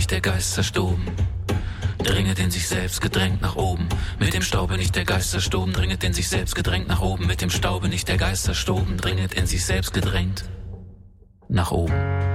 nicht der Geist zerstoben. Dringet in sich selbst gedrängt nach oben. Mit dem Staube nicht der Geist zerstoben. Dringet in sich selbst gedrängt nach oben. Mit dem Staube nicht der Geist zerstoben. Dringet in sich selbst gedrängt nach oben.